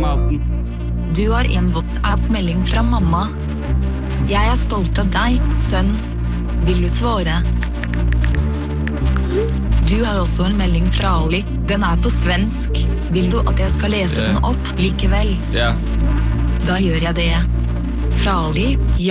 maten. Du har en WhatsApp-melding fra mamma. Jeg er stolt av deg, sønn. Vil du svare? Du har også en melding fra Ali. Den er på svensk. Vil du at jeg skal lese den opp likevel? Ja. Da gjør jeg det. Fra Ali, ja.